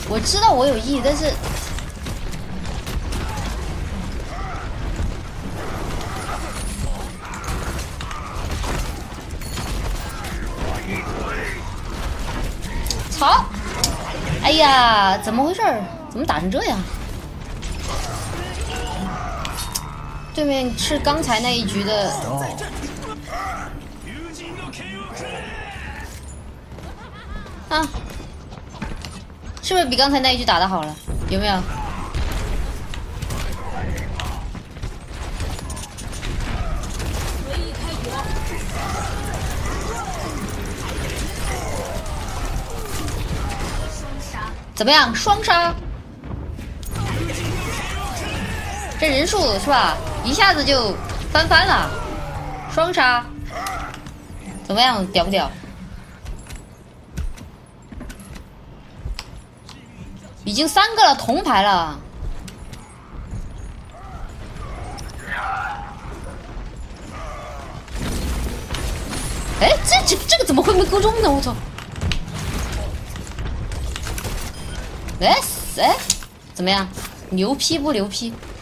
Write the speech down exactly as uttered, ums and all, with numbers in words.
我知道我有 E， 但是操！哎呀，怎么回事？怎么打成这样？对面是刚才那一局的。哦、啊，是不是比刚才那一局打的好了？有没有？怎么样？双杀？这人数是吧？一下子就翻番了，双杀，怎么样？屌不屌？已经三个了，铜牌了。哎，这这这个怎么会没勾中呢？我操！哎哎，怎么样？牛批不牛批？